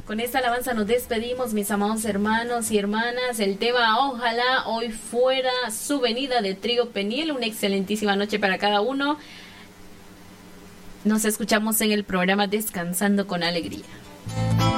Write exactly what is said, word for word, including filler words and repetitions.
Con esta alabanza nos despedimos, mis amados hermanos y hermanas. El tema, ojalá hoy fuera su venida, de Trío Peniel. Una excelentísima noche para cada uno. Nos escuchamos en el programa Descansando con Alegría.